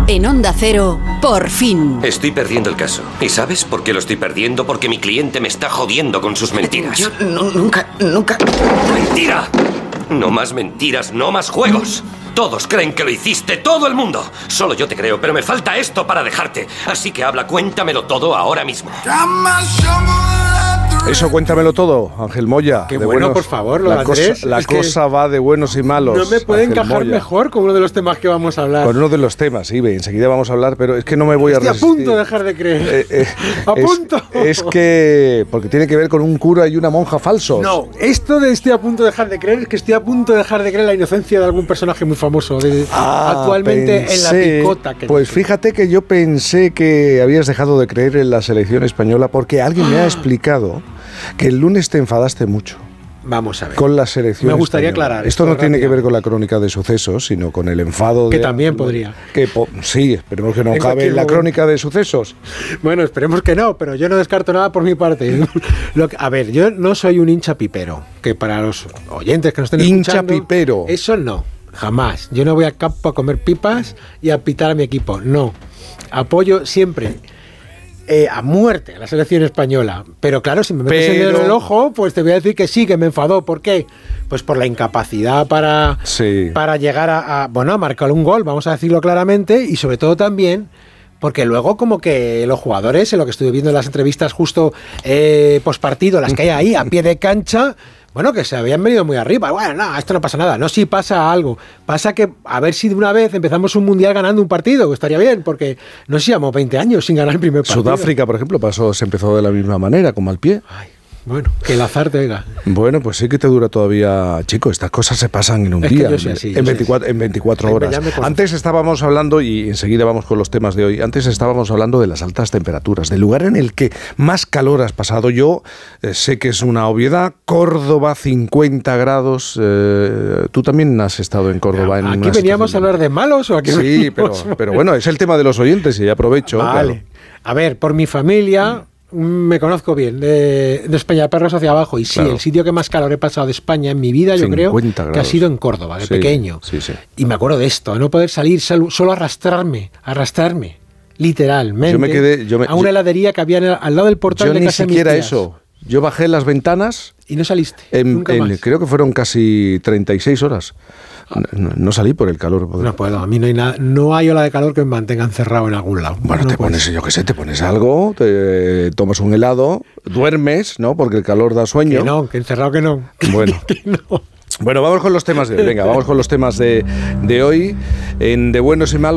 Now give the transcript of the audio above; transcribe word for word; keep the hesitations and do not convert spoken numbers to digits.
En Onda Cero, por fin. Estoy perdiendo el caso. ¿Y sabes por qué lo estoy perdiendo? Porque mi cliente me está jodiendo con sus mentiras. Yo no, nunca, nunca... ¡Mentira! No más mentiras, no más juegos. Todos creen que lo hiciste, todo el mundo. Solo yo te creo, pero me falta esto para dejarte. Así que habla, cuéntamelo todo ahora mismo. Eso, cuéntamelo todo, Ángel Moya. Qué bueno, buenos, por favor, lo la de Andrés. cosa, la es que cosa va de buenos y malos. No me puede Ángel encajar Moya. mejor con uno de los temas que vamos a hablar. Con uno de los temas, sí, enseguida vamos a hablar, pero es que no me voy Estoy a resistir. a punto de dejar de creer. Eh, eh, a es, punto. Es que, porque tiene que ver con un cura y una monja falsos. No, esto de estoy a punto de dejar de creer es que estoy a punto de dejar de creer la inocencia de algún personaje muy famoso de, ah, actualmente pensé, en la picota. Que pues fíjate que yo pensé que habías dejado de creer en la selección española porque alguien me ha explicado que el lunes te enfadaste mucho. Vamos a ver. Con la selección Me gustaría española. aclarar. Esto, esto no tiene rápido. que ver con la crónica de sucesos, sino con el enfado Que de... también podría. Que po- sí, esperemos que no En cabe cualquier en la momento. crónica de sucesos. Bueno, esperemos que no, pero yo no descarto nada por mi parte. Lo que- a ver, yo no soy un hincha pipero, que para los oyentes que nos estén Hincha escuchando... pipero. Eso no, jamás. Yo no voy al campo a comer pipas y a pitar a mi equipo, no. Apoyo siempre... Eh, a muerte a la selección española. Pero claro, si me metes Pero... el dedo en el ojo, pues te voy a decir que sí, que me enfadó. ¿Por qué? Pues por la incapacidad para, Sí. para llegar a, a, bueno, a marcar un gol, vamos a decirlo claramente, y sobre todo también porque luego como que los jugadores, en lo que estuve viendo en las entrevistas justo eh, postpartido, las que hay ahí, a pie de cancha... Bueno, que se habían venido muy arriba. Bueno, no, esto no pasa nada. No, sí pasa algo. Pasa que a ver si de una vez empezamos un mundial ganando un partido, que estaría bien, porque no sé, llevamos veinte años sin ganar el primer partido. Sudáfrica, por ejemplo, pasó, se empezó de la misma manera, como al pie. Ay, bueno, que el azar te oiga. Bueno, pues sí que te dura todavía, chico, estas cosas se pasan en un Es que día, yo soy así, en, yo soy veinticuatro, así. en veinticuatro Ay, horas. ya me conozco. Antes estábamos hablando, y enseguida vamos con los temas de hoy, antes estábamos hablando de las altas temperaturas, del lugar en el que más calor has pasado. Yo eh, sé que es una obviedad, Córdoba, cincuenta grados, eh, tú también has estado en Córdoba. En ¿Aquí una veníamos a situación- hablar de malos o aquí Sí, pero, veníamos- pero bueno, es el tema de los oyentes y aprovecho. Vale. Claro. A ver, por mi familia me conozco bien, de, de España Perros hacia abajo. Y sí, Claro. el sitio que más calor he pasado de España en mi vida, yo creo, cincuenta que ha grados. sido en Córdoba, de Sí, pequeño. sí, sí. Y me acuerdo de esto, no poder salir, solo, solo arrastrarme, arrastrarme, literalmente, Yo me quedé- yo me- a una yo- heladería que había en el- al lado del portal Yo de ni casa de mis siquiera tías. eso. Yo bajé las ventanas. Y no saliste, En, nunca en- más. creo que fueron casi treinta y seis horas. No, no salí por el calor. No puedo, a mí no hay nada, no hay ola de calor que me mantenga encerrado en algún lado. Bueno, No te puedo. pones, yo qué sé, te pones algo, te tomas un helado, duermes, ¿no? Porque el calor da sueño. Que no, que encerrado que no. Bueno. Que no. Bueno, vamos con los temas de hoy. Venga, vamos con los temas de, de hoy. En De Buenos y Malos.